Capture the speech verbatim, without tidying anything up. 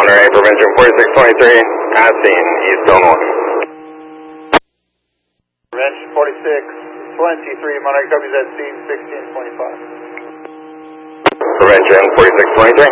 Monterey, Prevention forty-six twenty-three, at scene, East Zone one. Prevention forty-six twenty-three, Monterey copies at scene sixteen twenty-five. Prevention forty-six twenty-three.